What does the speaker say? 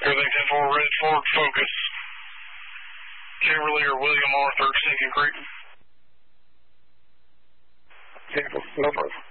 Everything 10-4, red Ford Focus. Kimberly or William Arthur, Sinking Creek. 10-4, no further.